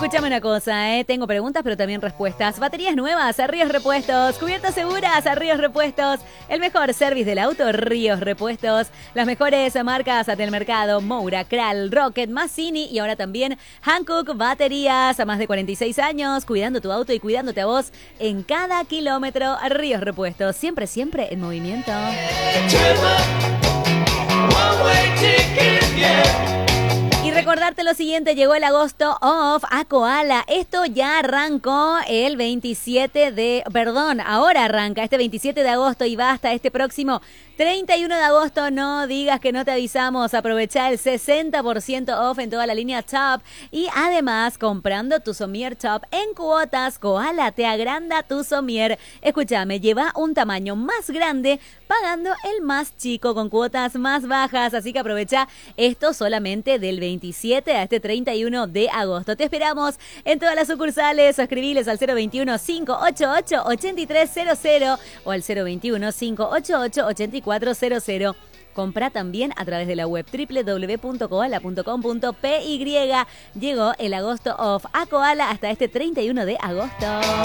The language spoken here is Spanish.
Escúchame una cosa, tengo preguntas pero también respuestas. Baterías nuevas a Ríos Repuestos. Cubiertas seguras a Ríos Repuestos. El mejor service del auto, Ríos Repuestos. Las mejores marcas del mercado, Moura, Kral, Rocket, Mazzini y ahora también Hankook Baterías. A más de 46 años, cuidando tu auto y cuidándote a vos en cada kilómetro. A Ríos Repuestos, siempre, siempre en movimiento. Y recordarte lo siguiente, llegó el agosto off a Koala. Esto ya arrancó el 27 de... Perdón, ahora arranca este 27 de agosto y va hasta este próximo 31 de agosto. No digas que no te avisamos. Aprovecha el 60% off en toda la línea Top. Y además, comprando tu somier Top en cuotas, Koala te agranda tu somier. Escúchame, lleva un tamaño más grande pagando el más chico con cuotas más bajas. Así que aprovecha esto solamente del 27 a este 31 de agosto. Te esperamos en todas las sucursales. Escribiles al 021-588-8300 o al 021-588-8400. Compra también a través de la web www.koala.com.py. Llegó el agosto off a Koala hasta este 31 de agosto.